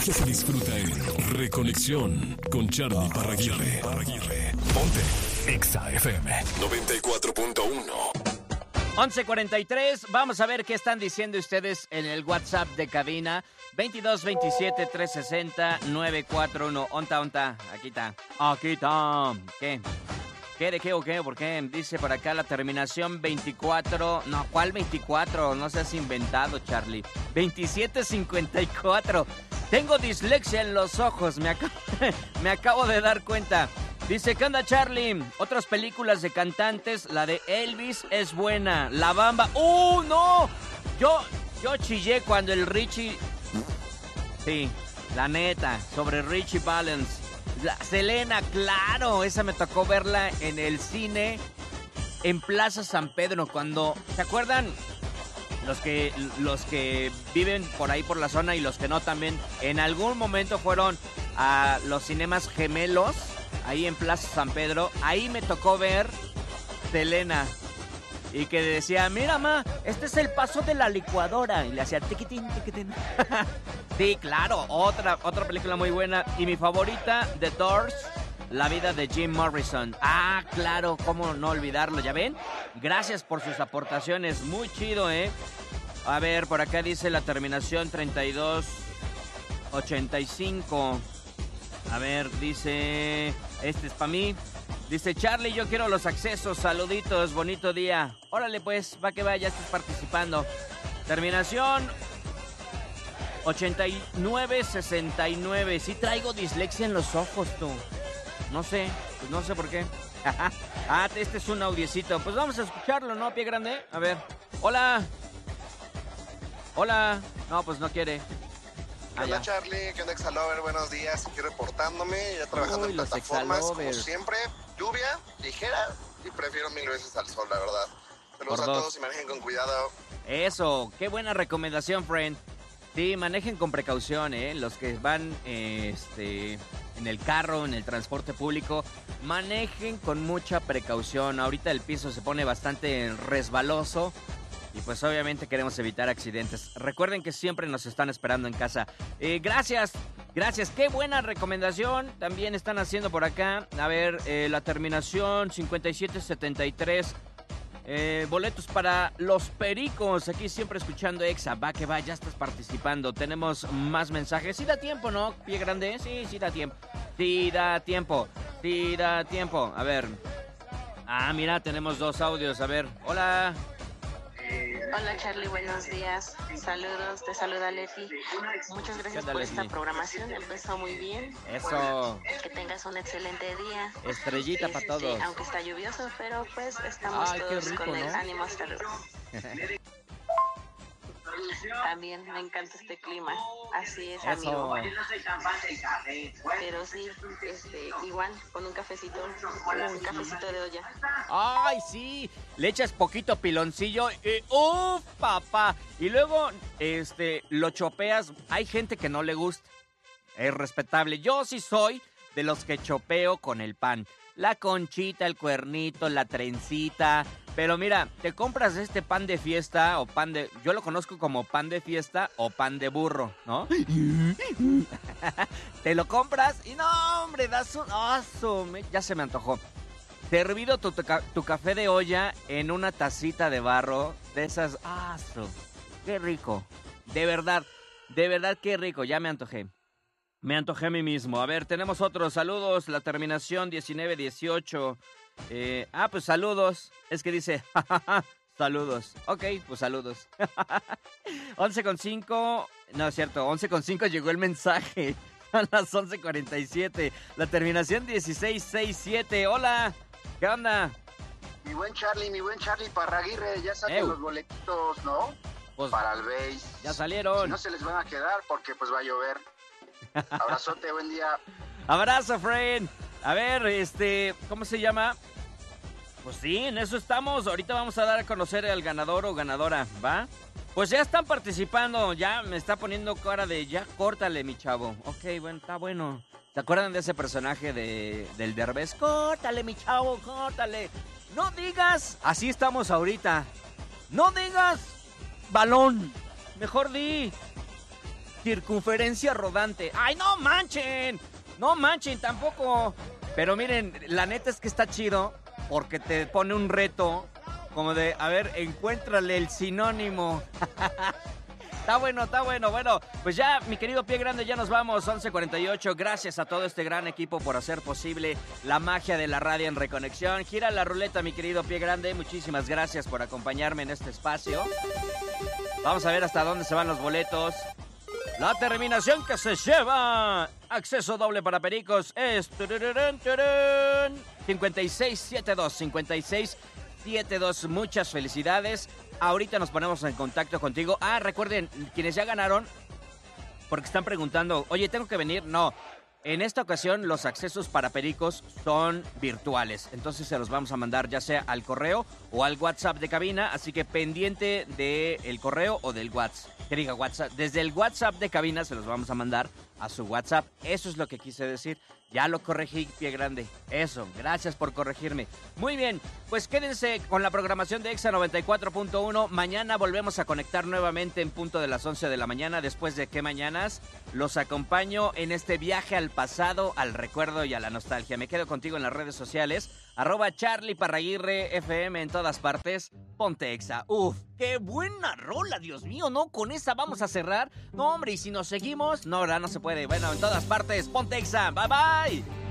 que se disfruta en Reconexión con Charly Parraguirre. Ponte Exa FM 94.1. 11:43, vamos a ver qué están diciendo ustedes en el WhatsApp de cabina. 2227-360-941. Onta. Aquí está. ¿Qué? ¿Qué? ¿De qué o qué? ¿Por qué? Dice por acá la terminación 24. No, ¿cuál 24? No seas inventado, Charly. 2754. Tengo dislexia en los ojos, me acabo de dar cuenta. Dice, ¿qué onda, Charly? Otras películas de cantantes, la de Elvis es buena. La Bamba. ¡No! Yo chillé cuando el Richie... Sí, la neta, sobre Richie Valens. La Selena, claro, esa me tocó verla en el cine en Plaza San Pedro cuando... ¿Se acuerdan? Los que viven por ahí por la zona y los que no también, en algún momento fueron a los cinemas gemelos, ahí en Plaza San Pedro. Ahí me tocó ver Selena. Y que decía, mira, ma, este es el paso de la licuadora. Y le hacía tiquitín. Sí, claro, otra película muy buena. Y mi favorita, The Doors, la vida de Jim Morrison. Ah, claro, cómo no olvidarlo, ¿ya ven? Gracias por sus aportaciones, muy chido, ¿eh? A ver, por acá dice la terminación 3285. A ver, dice, este es para mí. Dice, Charly, yo quiero los accesos, saluditos, bonito día. Órale pues, va que va, ya estás participando. Terminación 8969. Sí traigo dislexia en los ojos, tú. No sé por qué. Este es un audiecito. Pues vamos a escucharlo, ¿no, pie grande? A ver. Hola. No, pues no quiere. ¿Qué onda, Charly? ¿Qué onda, Exalover? Buenos días, aquí reportándome, ya trabajando en plataformas, como siempre, lluvia, ligera, y prefiero 1000 veces al sol, la verdad. Saludos a todos y manejen con cuidado. Eso, qué buena recomendación, friend. Sí, manejen con precaución, los que van en el carro, en el transporte público, manejen con mucha precaución. Ahorita el piso se pone bastante resbaloso. Y pues obviamente queremos evitar accidentes. Recuerden que siempre nos están esperando en casa. Gracias. Qué buena recomendación. También están haciendo por acá. A ver, la terminación 5773. Boletos para Los Pericos. Aquí siempre escuchando Exa. Va que va, ya estás participando. Tenemos más mensajes. Sí da tiempo, ¿no? Pie grande. Sí da tiempo. Sí da tiempo. A ver. Mira, tenemos 2 audios. A ver. Hola. Hola, Charly, buenos días. Saludos, te saluda Leti. Muchas gracias por esta programación, empezó muy bien. Eso. Que tengas un excelente día. Estrellita para todos. Aunque está lluvioso, pero pues estamos todos rico, con el ánimo hasta luego. También me encanta este clima. Así es, amigo. Pero sí, igual con un cafecito de olla. Ay, sí, le echas poquito piloncillo y papá. Y luego lo chopeas. Hay gente que no le gusta. Es respetable. Yo sí soy de los que chopeo con el pan. La conchita, el cuernito, la trencita. Pero mira, te compras este pan de fiesta o pan de... Yo lo conozco como pan de fiesta o pan de burro, ¿no? Te lo compras y no, hombre, das un... ya se me antojó. Servido tu café de olla en una tacita de barro de esas... ¡Qué rico! De verdad, qué rico. Ya me antojé. Me antojé a mí mismo. A ver, tenemos otros saludos. La terminación 1918. Pues saludos. Es que dice, saludos. Ok, pues saludos. 11:05. No es cierto, 11:05 llegó el mensaje. A las 11:47. La terminación 1667. Hola, ¿qué onda? Mi buen Charly Parraguirre, ya saquen los boletitos, ¿no? Pues, para el base. Ya salieron. Si no se les van a quedar porque pues va a llover. Abrazote, buen día. Abrazo, friend. A ver, ¿cómo se llama? Pues sí, en eso estamos. Ahorita vamos a dar a conocer al ganador o ganadora, ¿va? Pues ya están participando. Ya me está poniendo cara de ya córtale, mi chavo. Ok, bueno, está bueno. ¿Se acuerdan de ese personaje del Derbez? Córtale, mi chavo, córtale. No digas, así estamos ahorita. No digas balón. Mejor di circunferencia rodante. ¡Ay, no manchen! No manchen tampoco. Pero miren, la neta es que está chido porque te pone un reto como de, a ver, encuéntrale el sinónimo. Está bueno. Bueno, pues ya, mi querido Pie Grande, ya nos vamos, 11:48. Gracias a todo este gran equipo por hacer posible la magia de la radio en Reconexión. Gira la ruleta, mi querido Pie Grande. Muchísimas gracias por acompañarme en este espacio. Vamos a ver hasta dónde se van los boletos. La terminación que se lleva acceso doble para Pericos es 5672. Muchas felicidades. Ahorita nos ponemos en contacto contigo. Recuerden, quienes ya ganaron, porque están preguntando, oye, ¿tengo que venir? No. En esta ocasión los accesos para Pericos son virtuales, entonces se los vamos a mandar ya sea al correo o al WhatsApp de cabina, así que pendiente del correo o del WhatsApp, que diga WhatsApp, desde el WhatsApp de cabina se los vamos a mandar a su WhatsApp. Eso es lo que quise decir. Ya lo corregí, Pie Grande. Eso, gracias por corregirme. Muy bien, pues quédense con la programación de Exa 94.1. Mañana volvemos a conectar nuevamente en punto de las 11 de la mañana. Después de ¿Qué mañanas? Los acompaño en este viaje al pasado, al recuerdo y a la nostalgia. Me quedo contigo en las redes sociales. @CharlieParraguirre_FM en todas partes. Ponte Exa. ¡Uf! ¡Qué buena rola, Dios mío! ¿No? Con esa vamos a cerrar. No, hombre, y si nos seguimos... No, ahora no se puede. Bueno, en todas partes. Ponte Exa. ¡Bye, bye!